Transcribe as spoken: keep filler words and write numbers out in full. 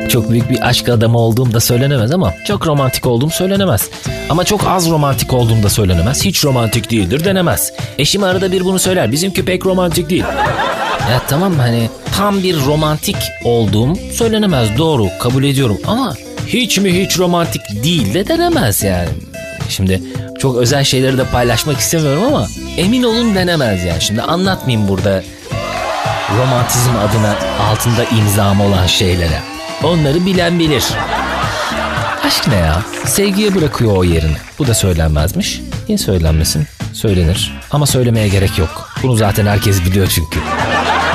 çok büyük bir aşk adamı olduğum da söylenemez ama çok romantik olduğum söylenemez. Ama çok az romantik olduğum da söylenemez. Hiç romantik değildir denemez. Eşim arada bir bunu söyler. Bizimki pek romantik değil. Ya tamam hani tam bir romantik olduğum söylenemez. Doğru, kabul ediyorum ama hiç mi hiç romantik değil de denemez yani. Şimdi çok özel şeyleri de paylaşmak istemiyorum ama emin olun denemez yani. Şimdi anlatmayayım burada romantizm adına altında imzam olan şeylere. Onları bilen bilir. Aşk ne ya? Sevgiye bırakıyor o yerini. Bu da söylenmezmiş. Niye söylenmesin? Söylenir. Ama söylemeye gerek yok. Bunu zaten herkes biliyor çünkü.